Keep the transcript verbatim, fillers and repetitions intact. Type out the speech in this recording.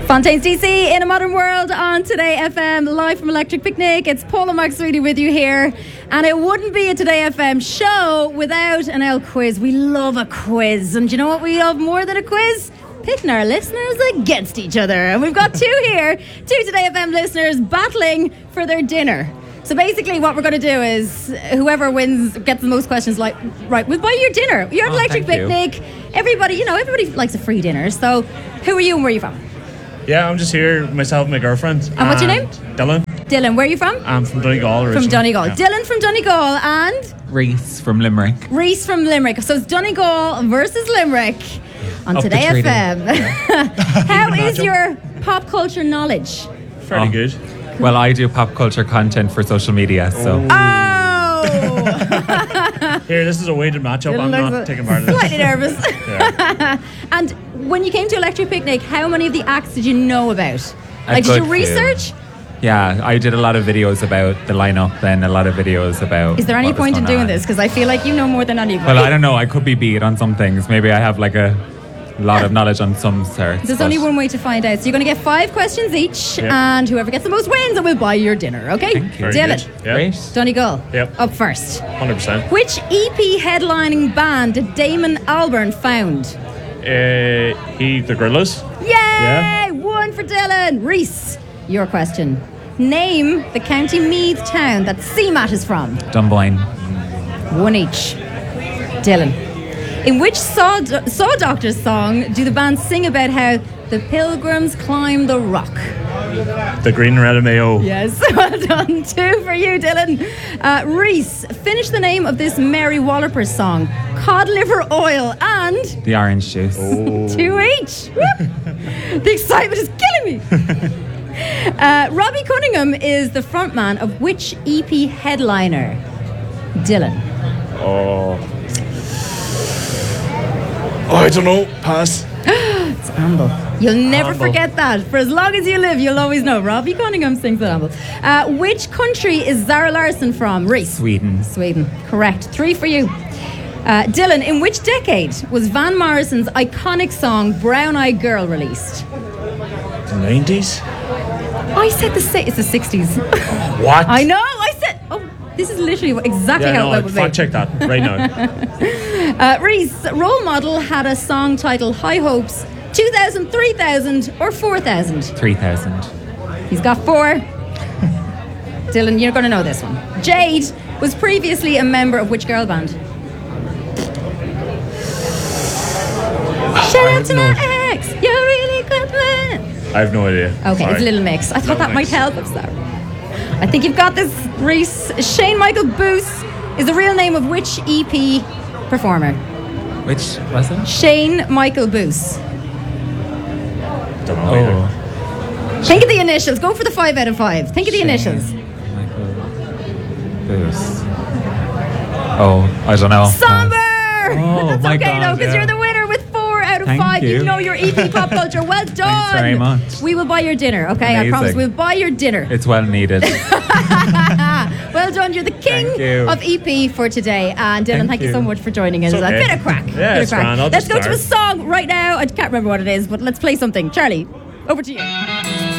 Fontaines D C in a modern world on Today F M, live from Electric Picnic. It's Paula McSweety with you here, and it wouldn't be a Today F M show without an L quiz. We love a quiz, and do you know what we love more than a quiz? Pitting our listeners against each other. And we've got two here, two Today F M listeners battling for their dinner. So basically what we're going to do is whoever wins gets the most questions, like, right, we'll buy your dinner. You're at Oh, Electric thank you. Picnic. Everybody, you know, everybody likes a free dinner. So who are you and where are you from? Yeah, I'm just here, myself and my girlfriend. And what's your name? Dylan. Dylan, where are you from? I'm from Donegal originally. From Donegal. Yeah. Dylan from Donegal and Reese from Limerick. Reese from Limerick. So it's Donegal versus Limerick on Up the Today treaty. F M. How Even is matchup. your pop culture knowledge? Fairly Oh. good. Well, I do pop culture content for social media, so Oh! Here, this is a weighted matchup. Dylan I'm looks not a- taking part in this. Slightly nervous. Yeah. And when you came to Electric Picnic, how many of the acts did you know about? A Like, did you good few. research? yeah, I did a lot of videos about the lineup and a lot of videos about. Is there any what was point in going doing on. this? Because I feel like you know more than anybody. Well, I don't know. I could be beat on some things. Maybe I have like a lot of knowledge on some certs. There's but- only one way to find out. So you're going to get five questions each, Yep. and whoever gets the most wins, and we'll buy your dinner. Okay? Thank you. Very Dylan, good. Yeah, Great. Donegal, Yep. up first. one hundred percent. Which E P headlining band did Damon Albarn found? Uh, he, the Gorillaz. Yay! Yeah. One for Dylan. Reese, your question. Name the County Meath town that C MAT is from. Dunboyne. One each. Dylan. In which Saw, Saw Doctors song do the band sing about how the pilgrims climb the rock? The Green, Red and Mayo. Yes, well done. Two for you, Dylan. Uh, Reese, finish the name of this Mary Walliper song. Cod liver oil and The orange juice. two each. Woo! The excitement is killing me. uh, Robbie Cunningham is the frontman of which E P headliner? Dylan. Oh. Oh, I don't know. Pass. It's Amble. You'll never Amble. forget that. For as long as you live, you'll always know. Robbie Cunningham sings at Amble. Uh, which country is Zara Larsson from? Reese. Sweden. Sweden. Correct. Three for you. Uh, Dylan, in which decade was Van Morrison's iconic song Brown Eyed Girl released? The nineties. I said the si- it's the sixties. What? I know. I said. Oh, this is literally what- exactly Yeah, how no, it I would fact be. check that right now. Uh, Reese, Role Model had a song titled High Hopes. two thousand, three thousand, or four thousand? three thousand. He's got four. Dylan, you're going to know this one. Jade was previously a member of which girl band? Shout out to my ex. You're really good man. I have no idea. Okay, Sorry. it's Little Mix. I thought Little that Mix. might help. I'm sorry. I think you've got this, Reese. Shane Michael Boos is the real name of which E P performer? Which was it? Shane Michael Boos. Don't know either. Oh. Think of the initials. Go for the five out of five. Think of the initials. Michael Booth. Oh, I don't know. Somber! Oh, That's my okay God, though, because yeah. you're the winner with four out of Thank five. you. know your E P pop culture. Well done. Thanks very much. We will buy your dinner, okay? I Amazing. promise. We'll buy your dinner. It's well needed. Well done. You're the king Thank you. of E P for today. And Dylan, thank, Thank you. you. so much for joining us. It's A okay. bit of crack. Yeah, bit of it's crack. grand. I'll Let's just go to a start. song right now. I can't remember what it is, but let's play something. Charlie, over to you.